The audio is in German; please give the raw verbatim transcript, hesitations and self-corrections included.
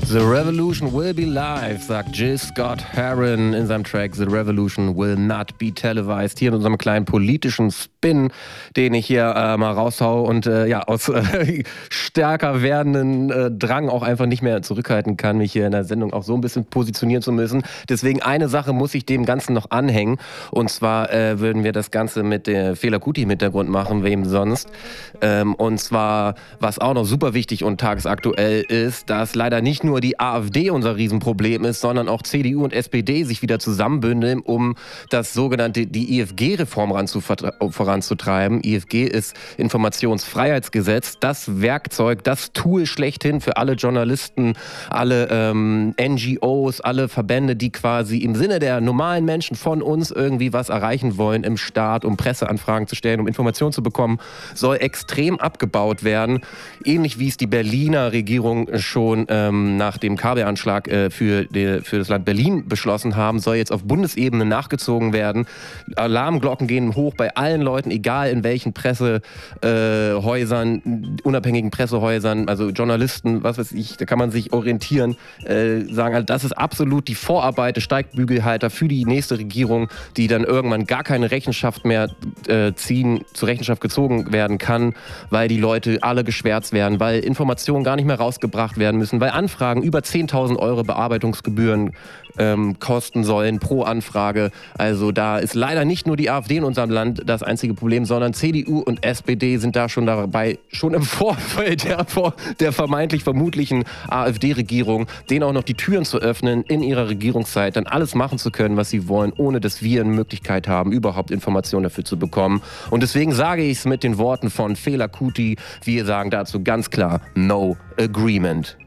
The Revolution will be live, sagt Jill Scott Heron in seinem Track The Revolution will not be televised. Hier in unserem kleinen politischen Spin, den ich hier äh, mal raushau und äh, ja, aus äh, stärker werdenden äh, Drang auch einfach nicht mehr zurückhalten kann, mich hier in der Sendung auch so ein bisschen positionieren zu müssen. Deswegen eine Sache muss ich dem Ganzen noch anhängen. Und zwar äh, würden wir das Ganze mit der Fela Kuti im Hintergrund machen, wem sonst. Ähm, und zwar, was auch noch super wichtig und tagesaktuell ist, dass leider nicht nur die AfD unser Riesenproblem ist, sondern auch C D U und S P D sich wieder zusammenbündeln, um das sogenannte, die I F G-Reform voranzutreiben. I F G ist Informationsfreiheitsgesetz, das Werkzeug, das Tool schlechthin für alle Journalisten, alle ähm, N G Os, alle Verbände, die quasi im Sinne der normalen Menschen von uns irgendwie was erreichen wollen im Staat, um Presseanfragen zu stellen, um Informationen zu bekommen, soll extrem abgebaut werden. Ähnlich wie es die Berliner Regierung schon ähm, nach dem Kabeleinschlag äh, für, die, für das Land Berlin beschlossen haben, soll jetzt auf Bundesebene nachgezogen werden. Alarmglocken gehen hoch bei allen Leuten, egal in welchen Pressehäusern, äh, unabhängigen Pressehäusern, also Journalisten, was weiß ich, da kann man sich orientieren, äh, sagen, also das ist absolut die Vorarbeit, der Steigbügelhalter für die nächste Regierung, die dann irgendwann gar keine Rechenschaft mehr äh, ziehen, zur Rechenschaft gezogen werden kann, weil die Leute alle geschwärzt werden, weil Informationen gar nicht mehr rausgebracht werden müssen, weil Anfragen über zehntausend Euro Bearbeitungsgebühren ähm, kosten sollen pro Anfrage. Also da ist leider nicht nur die AfD in unserem Land das einzige Problem, sondern C D U und S P D sind da schon dabei, schon im Vorfeld der, der vermeintlich vermutlichen AfD-Regierung, denen auch noch die Türen zu öffnen, in ihrer Regierungszeit dann alles machen zu können, was sie wollen, ohne dass wir eine Möglichkeit haben, überhaupt Informationen dafür zu bekommen. Und deswegen sage ich es mit den Worten von Fela Kuti, wir sagen dazu ganz klar, no agreement.